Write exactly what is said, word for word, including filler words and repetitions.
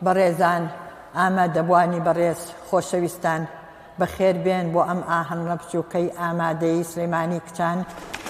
بەڕێزان ئامادەبوانی بەڕێز خۆشەویستان بەخێر بێن بۆ ئەم ئاهەنگە بچووکەی ئامادەیی سلێمانی کچان